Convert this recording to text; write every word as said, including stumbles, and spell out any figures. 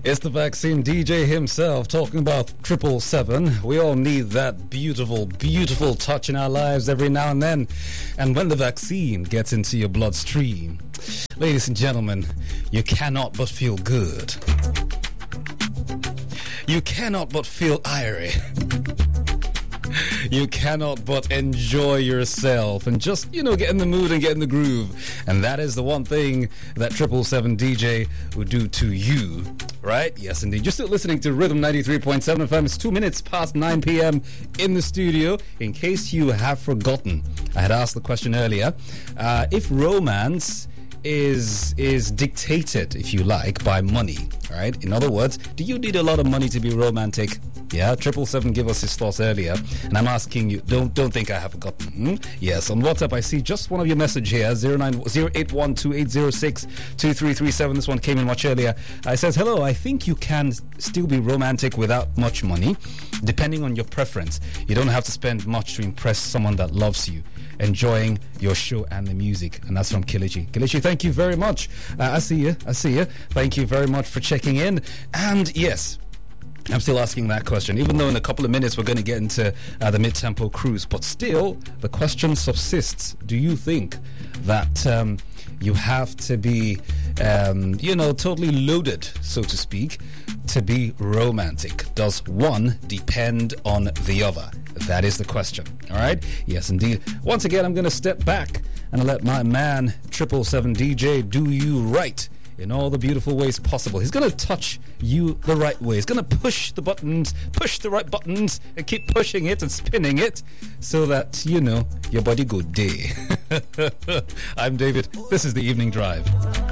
It's the vaccine D J himself talking about triple seven. We all need that beautiful, beautiful touch in our lives every now and then. And when the vaccine gets into your bloodstream, ladies and gentlemen, you cannot but feel good. You cannot but feel irie. You cannot but enjoy yourself and just, you know, get in the mood and get in the groove. And that is the one thing that triple seven D J would do to you, right? Yes, indeed. You're still listening to Rhythm ninety-three point seven F M. It's two minutes past nine p.m. in the studio. In case you have forgotten, I had asked the question earlier. Uh, if romance is is dictated, if you like, by money, right? In other words, do you need a lot of money to be romantic? Yeah, triple seven gave us his thoughts earlier, and I'm asking you, don't don't think I have forgotten. Hmm? Yes, on WhatsApp I see just one of your message here, zero nine zero eight one two eight zero six two three three seven. This one came in much earlier. It says, hello, I think you can still be romantic without much money, depending on your preference. You don't have to spend much to impress someone that loves you, enjoying your show and the music. And that's from Kilichi. Kilichi, thank you very much. Uh, I see you. I see you. Thank you very much for checking in. And yes, I'm still asking that question, even though in a couple of minutes we're going to get into uh, the mid-tempo cruise. But still, the question subsists. Do you think that um, you have to be, um, you know, totally loaded, so to speak, to be romantic? Does one depend on the other? That is the question. All right? Yes, indeed. Once again, I'm going to step back and let my man, triple seven D J, do you right in all the beautiful ways possible. He's going to touch you the right way. He's going to push the buttons, push the right buttons, and keep pushing it and spinning it so that, you know, your body go day. I'm David. This is The Evening Drive.